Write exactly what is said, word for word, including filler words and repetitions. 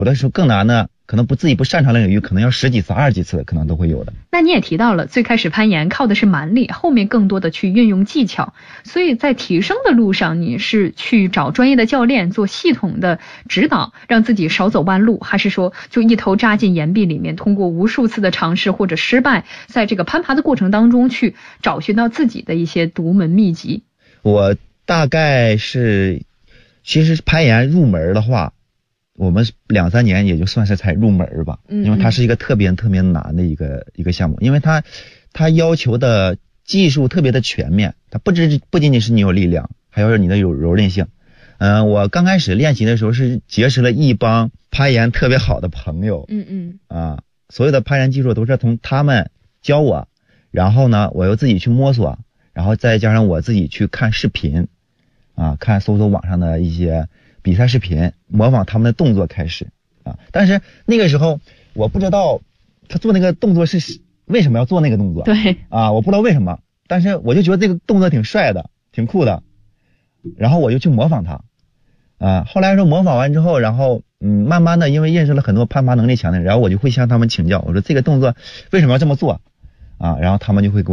有的时候更难呢，可能不自己不擅长的领域，可能要十几次、二十几次，可能都会有的。 那你也提到了，最开始攀岩靠的是蛮力，后面更多的去运用技巧，所以在提升的路上，你是去找专业的教练做系统的指导，让自己少走弯路，还是说就一头扎进岩壁里面，通过无数次的尝试或者失败，在这个攀爬的过程当中去找寻到自己的一些独门秘籍？ 我大概是，其实攀岩入门的话，我们两三年也就算是才入门吧， 嗯嗯， 因为它是一个特别特别难的一个一个项目，因为它它要求的技术特别的全面，它不只不仅仅是你有力量，还有你的有柔韧性。嗯、呃，我刚开始练习的时候是结识了一帮攀岩特别好的朋友， 嗯嗯， 啊，所有的攀岩技术都是从他们教我，然后呢，我又自己去摸索，然后再加上我自己去看视频，啊，看搜索网上的一些比赛视频，模仿他们的动作开始啊。但是那个时候我不知道他做那个动作是为什么要做那个动作， 对啊，我不知道为什么，但是我就觉得这个动作挺帅的，挺酷的，然后我就去模仿他啊。后来说模仿完之后，然后嗯，慢慢的因为认识了很多攀爬能力强的人，然后我就会向他们请教，我说这个动作为什么要这么做啊？然后他们就会给我